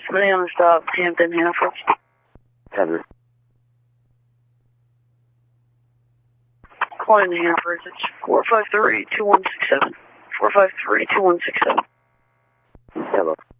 Somebody on the stop, Hampton, Hannaford. Heather. Calling the Hannaford, it's 453-2167. 453-2167. Hello.